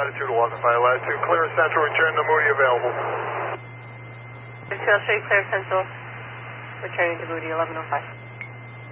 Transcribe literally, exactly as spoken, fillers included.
latitude eleven five, latitude clear central, return to Moody available. Two L straight clear central, returning to Moody eleven oh five.